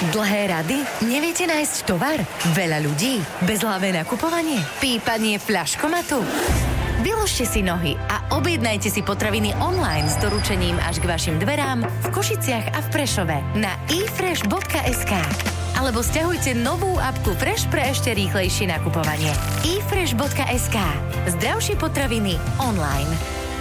Dlhé rady? Neviete nájsť tovar? Veľa ľudí? Bezhlavé nakupovanie? Pípanie fľaškomatu? Vyložte si nohy a objednajte si potraviny online s doručením až k vašim dverám v Košiciach a v Prešove na efresh.sk. Alebo stiahujte novú apku Fresh pre ešte rýchlejšie nakupovanie. efresh.sk. Zdravšie potraviny online.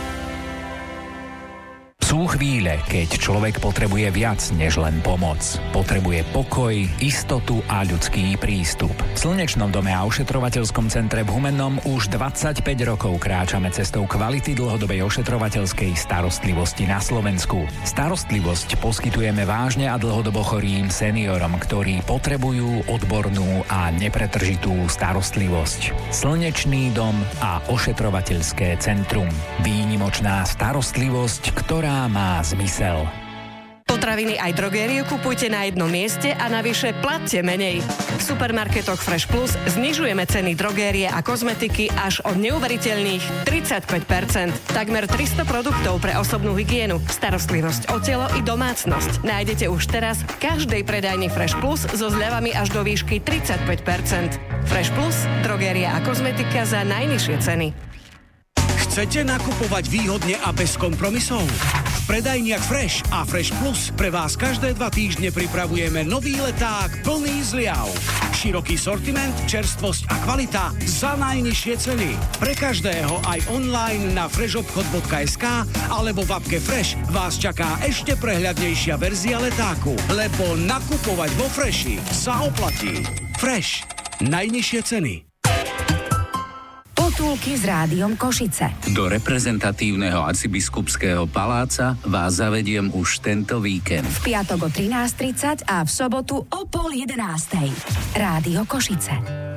Sú chvíle, keď človek potrebuje viac než len pomoc. Potrebuje pokoj, istotu a ľudský prístup. V Slnečnom dome a ošetrovateľskom centre v Humennom už 25 rokov kráčame cestou kvality dlhodobej ošetrovateľskej starostlivosti na Slovensku. Starostlivosť poskytujeme vážne a dlhodobo chorým seniorom, ktorí potrebujú odbornú a nepretržitú starostlivosť. Slnečný dom a ošetrovateľské centrum. Výnimočná starostlivosť, ktorá má zmysel. Potraviny aj drogériu kupujte na jednom mieste a navyše platte menej. V supermarketoch Fresh Plus znižujeme ceny drogérie a kozmetiky až o neuveriteľných 35%. Takmer 300 produktov pre osobnú hygienu, starostlivosť o telo i domácnosť. Nájdete už teraz v každej predajni Fresh Plus so zľavami až do výšky 35%. Fresh Plus, drogéria a kozmetika za najnižšie ceny. Chcete nakupovať výhodne a bez kompromisov? V predajniach Fresh a Fresh Plus pre vás každé 2 týždne pripravujeme nový leták plný zliav. Široký sortiment, čerstvosť a kvalita za najnižšie ceny. Pre každého aj online na freshobchod.sk alebo v appke Fresh vás čaká ešte prehľadnejšia verzia letáku, lebo nakupovať vo Freshi sa oplatí. Fresh. Najnižšie ceny. Potulky s Rádiom Košice. Do reprezentatívneho arcibiskupského paláca vás zavediem už tento víkend. V piatok o 13:30 a v sobotu o 10:30. Rádio Košice.